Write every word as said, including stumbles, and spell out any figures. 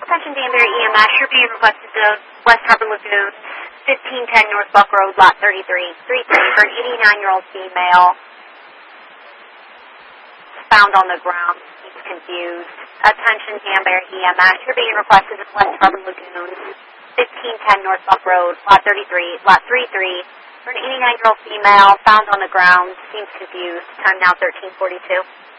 Attention Danbury E M S, you're being requested to West Harbor Lagoon, fifteen ten North Buck Road, lot thirty-three, thirty-three for an eighty-nine-year-old female found on the ground. She's confused. Attention Danbury E M S, you're being requested to West Harbor Lagoon, fifteen ten North Buck Road, lot thirty-three, lot thirty-three for an eighty-nine-year-old female found on the ground. Seems confused. Time now thirteen forty-two.